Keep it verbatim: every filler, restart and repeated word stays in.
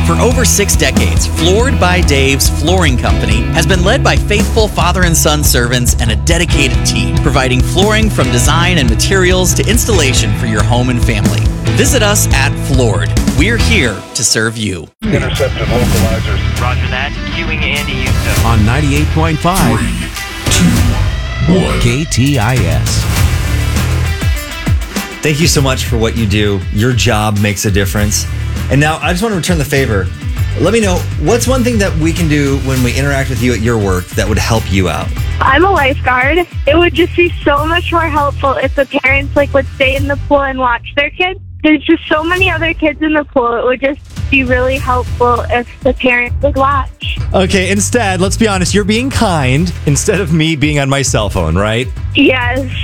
For over six decades, Floored by Dave's Flooring Company has been led by faithful father and son servants and a dedicated team, providing flooring from design and materials to installation for your home and family. Visit us at Floored. We're here to serve you. Intercepted localizers. Roger that. Queuing Andy Houston. On ninety-eight point five K T I S. Thank you so much for what you do. Your job makes a difference. And now I just want to return the favor. Let me know, what's one thing that we can do when we interact with you at your work that would help you out? I'm a lifeguard. It would just be so much more helpful if the parents like would stay in the pool and watch their kids. There's just so many other kids in the pool. It would just be really helpful if the parents would watch. Okay, instead, let's be honest, you're being kind instead of me being on my cell phone, right? Yes.